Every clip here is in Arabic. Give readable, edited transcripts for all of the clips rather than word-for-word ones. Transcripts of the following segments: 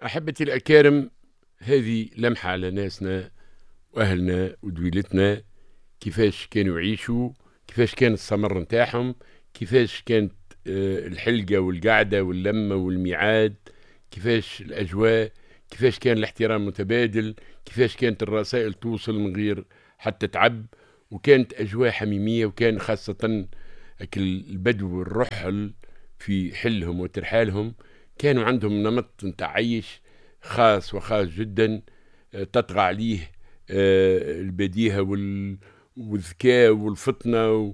أحبتي الأكارم، هذه لمحة على ناسنا وأهلنا ودويلتنا، كيفاش كانوا يعيشوا، كيفاش كان السمر نتاعهم، كيفاش كانت الحلقة والقعدة واللمة والميعاد، كيفاش الأجواء، كيفاش كان الاحترام متبادل، كيفاش كانت الرسائل توصل من غير حتى تعب، وكانت أجواء حميمية. وكان خاصة البدو والرحل في حلهم وترحالهم كانوا عندهم نمط نتاع عيش خاص وخاص جدا، تطغى عليه البديهة والذكاء والفطنة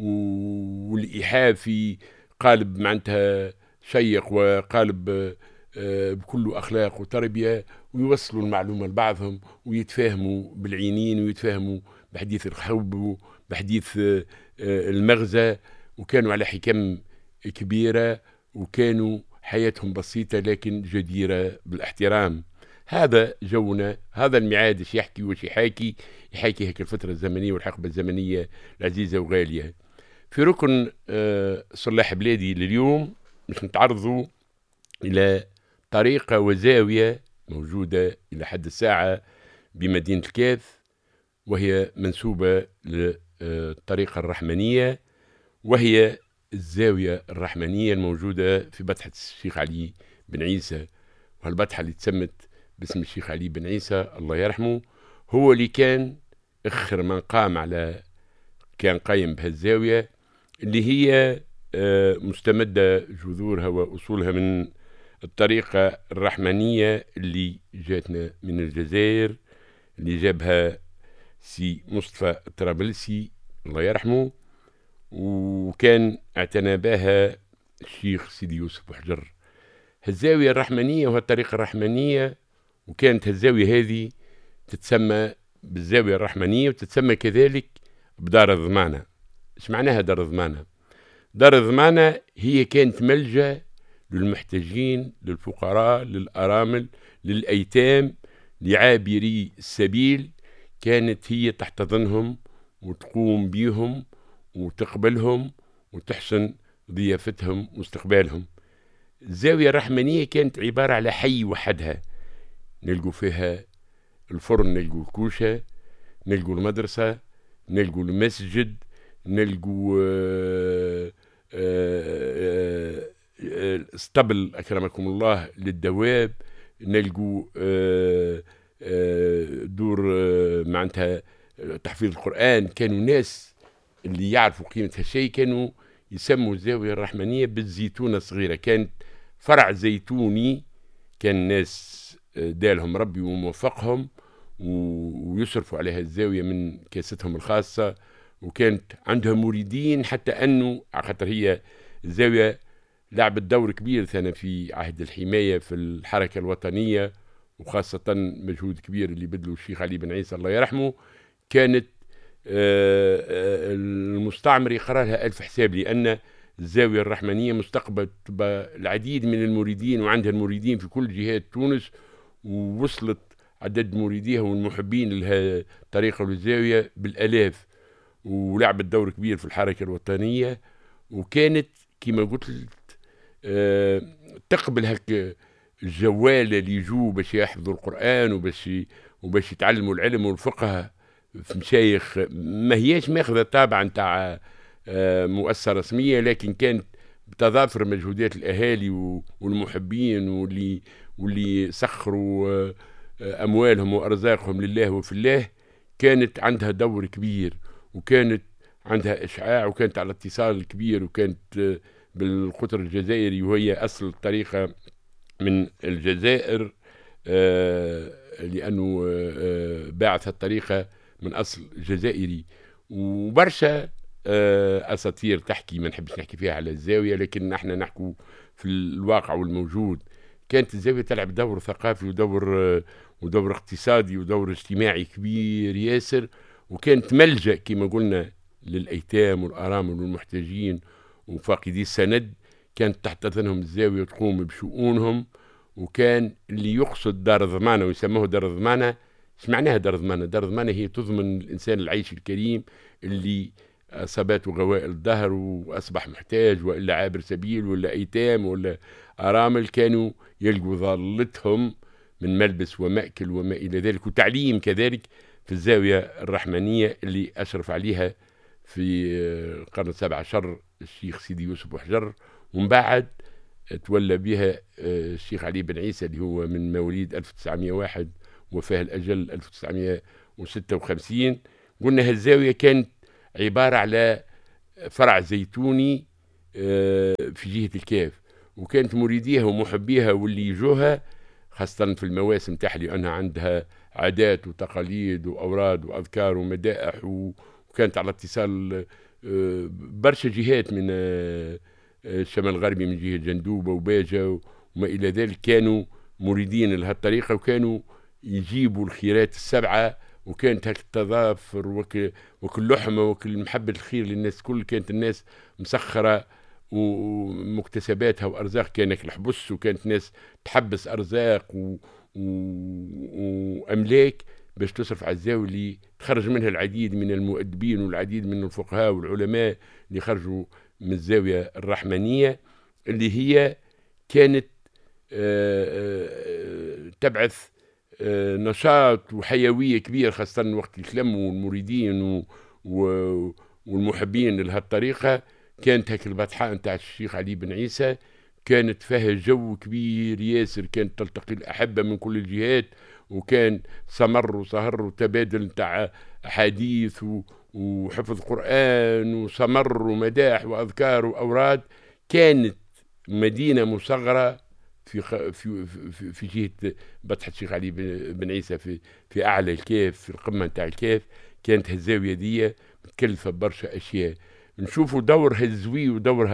والإيحاء في قالب معناتها شيق، وقالب بكل أخلاق وتربية، ويوصلوا المعلومة لبعضهم ويتفاهموا بالعينين ويتفاهموا بحديث الخوب وبحديث المغزى. وكانوا على حكم كبيرة، وكانوا حياتهم بسيطة لكن جديرة بالاحترام. هذا جونا، هذا الميعاد ايش يحكي وش يحاكي هيك الفترة الزمنية والحقبة الزمنية العزيزة وغالية. في ركن صلاح بلادي لليوم مش نتعرضوا إلى طريقة وزاوية موجودة إلى حد الساعة بمدينة الكاف، وهي منسوبة للطريقة الرحمنية، وهي الزاوية الرحمنية الموجودة في بطحة الشيخ علي بن عيسى. وهالبطحة اللي تسمت باسم الشيخ علي بن عيسى الله يرحمه، هو اللي كان اخر من كان قايم بهالزاوية، اللي هي مستمدة جذورها وأصولها من الطريقة الرحمنية اللي جاتنا من الجزائر، اللي جابها سي مصطفى الطرابلسي الله يرحمه، وكان اعتنى بها الشيخ سيدي يوسف بحجر. هالزاوية الرحمنية وهالطريقة الرحمنية، وكانت هالزاوية هذه تتسمى بالزاوية الرحمنية، وتتسمى كذلك بدار الضمانة. ايش معناها دار الضمانة؟ دار الضمانة هي كانت ملجأ للمحتاجين، للفقراء، للأرامل، للأيتام، لعابري السبيل. كانت هي تحتضنهم وتقوم بيهم وتقبلهم وتحسن ضيافتهم واستقبالهم. الزاوية الرحمنية كانت عبارة على حي وحدها، نلقوا فيها الفرن، نلقوا الكوشة، نلقوا المدرسة، نلقوا المسجد، نلقوا اسطبل أكرمكم الله للدواب، نلقوا دور معناتها تحفيظ القرآن. كانوا ناس اللي يعرفوا قيمة هالشيء كانوا يسموا الزاوية الرحمنية بالزيتونة الصغيرة، كانت فرع زيتوني. كان الناس دالهم ربي وموفقهم ويصرفوا عليها الزاوية من كاستهم الخاصة، وكانت عندها مريدين، حتى أنه خاطر هي الزاوية لعبت دور كبير ثاني في عهد الحماية في الحركة الوطنية، وخاصة مجهود كبير اللي بدلوا الشيخ علي بن عيسى الله يرحمه. كانت المستعمر يقرأ لها ألف حساب، لأن الزاوية الرحمنية مستقبل العديد من المريدين، وعندها المريدين في كل جهات تونس، ووصلت عدد مريديها والمحبين لها طريقة للزاوية بالآلاف، ولعبت دور كبير في الحركة الوطنية. وكانت كما قلت تقبل هك الجوالة اللي يجوا باش يحفظوا القرآن وباش يتعلموا العلم والفقه في مشايخ، ما هياش ماخذة طابع نتاع مؤسسة رسمية، لكن كانت بتضافر مجهودات الأهالي والمحبين واللي سخروا أموالهم وأرزاقهم لله وفي الله. كانت عندها دور كبير، وكانت عندها إشعاع، وكانت على اتصال كبير، وكانت بالقطر الجزائري، وهي أصل الطريقة من الجزائر، لأنه باعث الطريقة من أصل جزائري. وبرشا أساطير تحكي، ما نحبش نحكي فيها على الزاوية، لكن نحن نحكو في الواقع والموجود. كانت الزاوية تلعب دور ثقافي ودور اقتصادي ودور اجتماعي كبير ياسر، وكانت ملجأ كما قلنا للأيتام والأرامل والمحتاجين وفاقدي السند. كانت تحتضنهم الزاوية وتقوم بشؤونهم. وكان اللي يقصد دار الضمانة ويسموه دار الضمانة، ايش معناها دار الضمانة؟ دار الضمانة هي تضمن الإنسان العيش الكريم اللي أصابته غوائل الظهر وأصبح محتاج، وإلا عابر سبيل، ولا أيتام، ولا أرامل، كانوا يلقوا ظلتهم من ملبس ومأكل وما إلى ذلك، وتعليم كذلك في الزاوية الرحمنية اللي أشرف عليها في القرن 17 الشيخ سيدي يوسف وحجر، ومن بعد تولى بها الشيخ علي بن عيسى اللي هو من مواليد 1901 وفاه الأجل 1956. قلنا هالزاوية كانت عبارة على فرع زيتوني في جهة الكاف، وكانت مريديها ومحبيها واللي يجوها خاصة في المواسم تاعها، لأنها عندها عادات وتقاليد وأوراد وأذكار ومدائح، وكانت على اتصال برشا جهات من الشمال الغربي، من جهة جندوبة وباجة وما إلى ذلك، كانوا مريدين لهالطريقة، وكانوا يجيبوا الخيرات السبعة، وكانت هيك التضافر وكل لحمة وكل محبة الخير للناس كل. كانت الناس مسخرة ومكتسباتها وأرزاق، كانت الحبس، وكانت ناس تحبس أرزاق وأملاك باش تصرف على الزاوية اللي تخرج منها العديد من المؤدبين والعديد من الفقهاء والعلماء اللي خرجوا من الزاوية الرحمنية، اللي هي كانت تبعث نشاط وحيوية كبيرة، خاصة وقت يتلموا المريدين والمحبين لهالطريقة. كانت هيك البطحاء نتاع الشيخ علي بن عيسى كانت فيها جو كبير ياسر، كانت تلتقي الأحبة من كل الجهات، وكان سمر وسهر وتبادل نتاع أحاديث وحفظ قرآن وسمر ومداح وأذكار وأوراد. كانت مدينة مصغرة في جهة بطحة الشيخ علي بن عيسى في أعلى الكاف، في القمة نتاع الكاف. كانت هالزاوية دي متكلفة برشا أشياء. نشوفوا دور هالزوي ودور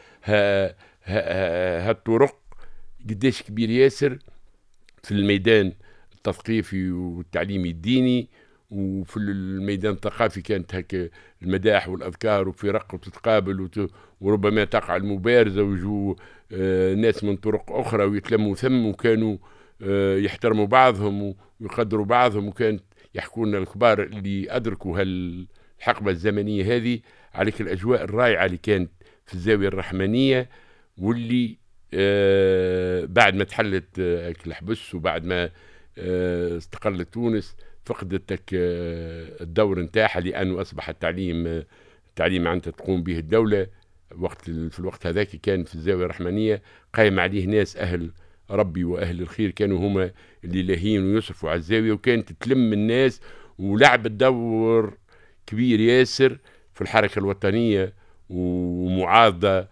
هالطرق قداش كبير ياسر في الميدان التثقيفي والتعليمي الديني، وفي الميدان الثقافي كانت هك المداح والأذكار وفي رق وتتقابل وربما تقع المبارزة ويجوا ناس من طرق أخرى ويتلموا ثم، وكانوا يحترموا بعضهم ويقدروا بعضهم، وكانت يحكون الكبار اللي أدركوا هالحقبة الزمنية هذه عليك الأجواء الرائعة اللي كانت في الزاوية الرحمنية، واللي بعد ما تحلت الحبس وبعد ما استقلت تونس فقدت الدور نتاعها، لأنه أصبح التعليم عندها تقوم به الدولة. في الوقت هذاك كان في الزاوية الرحمنية قايم عليه ناس أهل ربي وأهل الخير، كانوا هما اللي لاهين ويصرفوا على الزاوية، وكانت تلم الناس ولعبت دور كبير ياسر في الحركة الوطنية ومعارضة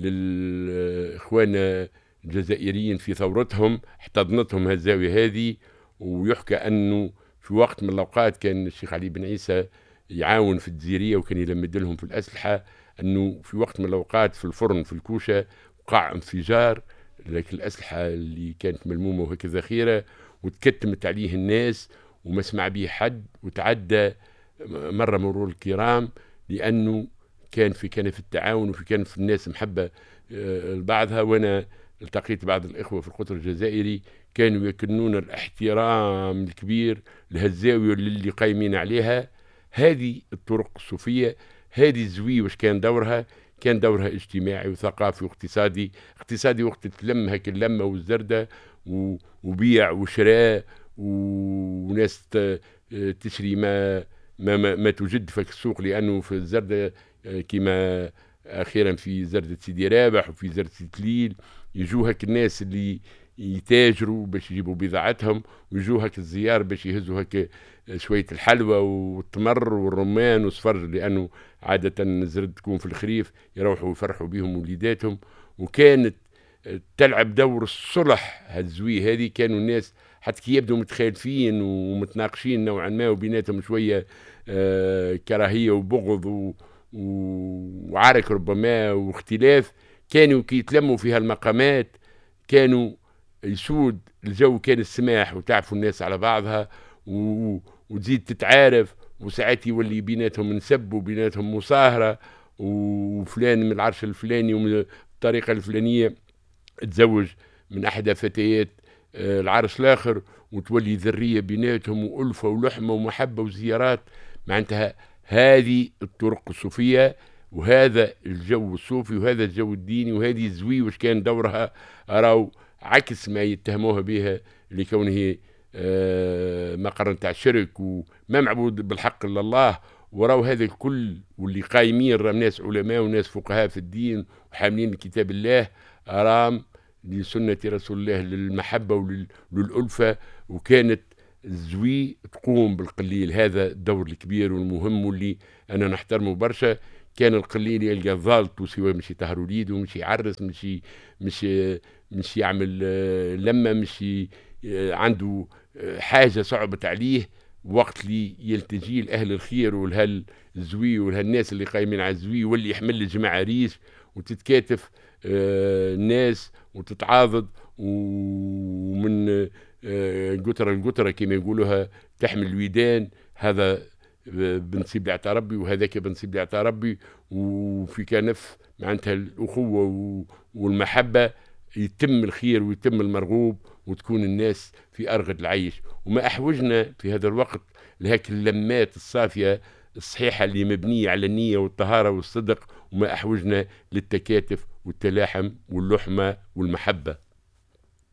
للإخوان الجزائريين في ثورتهم. احتضنتهم هالزاوية هذه، ويحكى أنه في وقت من الأوقات كان الشيخ علي بن عيسى يعاون في الجزيرية وكان يلمد لهم في الأسلحة، أنه في وقت من الأوقات في الفرن في الكوشة وقع انفجار، لكن الأسلحة اللي كانت ملمومة وهيك ذخيرة، وتكتمت عليه الناس وما سمع به حد، وتعدى مرة مرور الكرام، لأنه كان في التعاون كان في الناس محبة لبعضها. وأنا التقيت بعض الإخوة في القطر الجزائري كانوا يكنون الاحترام الكبير لهالزاوية اللي قايمين عليها. هذه الطرق الصوفية، هذه الزوي واش كان دورها اجتماعي وثقافي واقتصادي. وقت تلم هيك اللمة والزردة وبيع وشراء، وناس تشري ما توجد في السوق، لأنه في الزردة كما أخيرا في زردة سيدي رابح وفي زردة تليل يجوا هك الناس اللي يتاجروا باش يجيبوا بضاعتهم، ويجوا هك الزيار باش يهزوا هك شوية الحلوى والتمر والرمان والصفر، لأنه عادة الزرد تكون في الخريف يروحوا يفرحوا بهم وليداتهم. وكانت تلعب دور الصلح هالزوي هذه. كانوا الناس حتى كي يبدو متخالفين ومتناقشين نوعا ما وبيناتهم شوية كراهية وبغض وعرك ربما واختلاف، كانوا كي يتلموا في هالمقامات كانوا يسود الجو، كان السماح وتعرفوا الناس على بعضها وتزيد تتعارف، وساعات يولي بيناتهم نسب وبيناتهم مصاهرة، وفلان من العرش الفلاني ومن الطريقة الفلانية تزوج من أحدى فتيات العرش الآخر، وتولي ذرية بيناتهم وألفة ولحمة ومحبة وزيارات. معناتها هذه الطرق الصوفية، وهذا الجو الصوفي، وهذا الجو الديني، وهذه الزوي واش كان دورها، راهو عكس ما يتهموها بها لكونه مقر نتاع الشرك وما معبود بالحق الا الله. وراو هذا الكل واللي قايمين راهم ناس علماء وناس فقهاء في الدين وحاملين كتاب الله، رام لسنة رسول الله، للمحبة وللألفة. وكانت الزوي تقوم بالقليل، هذا الدور الكبير والمهم واللي أنا نحترمه برشا. كان القليل يلقى الظال الطوسي مش يطهر وليده، مش يعرس، مش مش يعمل لما مش عنده حاجة صعبت عليه، وقت اللي يلتجي لأهل الخير ولهال الزوي ولهالناس اللي قايمين على الزوي، واللي يحمل الجماعة ريش وتتكاتف الناس وتتعاضد، ومن قطرة لقطرة كما يقولوها تحمل الويدان. هذا بنصيب لعطى ربي، وهذاك بنصيب لعطى ربي، وفي كنف معناتها الأخوة والمحبة يتم الخير ويتم المرغوب، وتكون الناس في أرغد العيش. وما أحوجنا في هذا الوقت لهيك اللمات الصافية الصحيحة اللي مبنية على النية والطهارة والصدق، وما أحوجنا للتكاتف والتلاحم واللحمة والمحبة.